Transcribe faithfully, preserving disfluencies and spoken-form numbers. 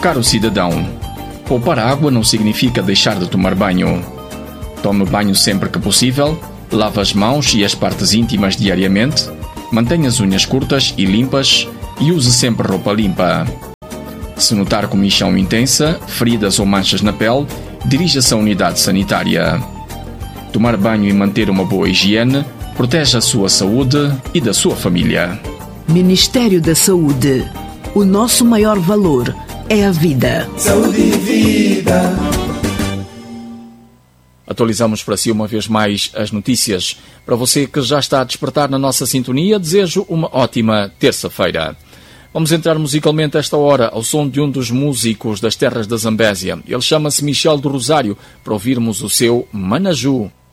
Caro cidadão, poupar água não significa deixar de tomar banho. Tome banho sempre que possível, lave as mãos e as partes íntimas diariamente, mantenha as unhas curtas e limpas e use sempre roupa limpa. Se notar comichão intensa, feridas ou manchas na pele, dirija-se à unidade sanitária. Tomar banho e manter uma boa higiene protege a sua saúde e da sua família. Ministério da Saúde. O nosso maior valor é a vida. Saúde e vida. Atualizamos para si uma vez mais as notícias. Para você que já está a despertar na nossa sintonia, desejo uma ótima terça-feira. Vamos entrar musicalmente a esta hora ao som de um dos músicos das terras da Zambésia. Ele chama-se Michel do Rosário, para ouvirmos o seu Manaju.